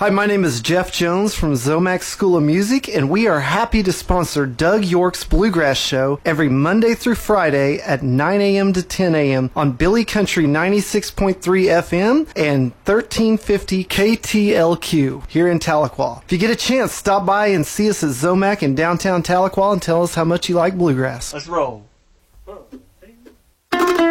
Hi, my name is Jeff Jones from Zomax School of Music, and we are happy to sponsor Doug York's Bluegrass Show every Monday through Friday at 9 a.m. to 10 a.m. on Billy Country 96.3 FM and 1350 KTLQ here in Tahlequah. If you get a chance, stop by and see us at Zomac in downtown Tahlequah and tell us how much you like bluegrass. Let's roll.